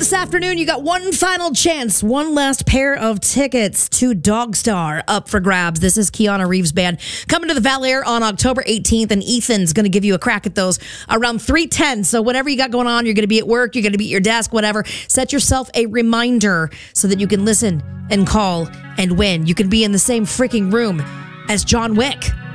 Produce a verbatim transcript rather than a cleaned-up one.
this afternoon, you got one final chance, one last pair of tickets to Dogstar up for grabs. This is Keanu Reeves Band coming to the Valair on October eighteenth, and Ethan's going to give you a crack at those around three ten. So whatever you got going on, you're going to be at work, you're going to be at your desk, whatever. Set yourself a reminder so that you can listen and call and win. You can be in the same freaking room as John Wick.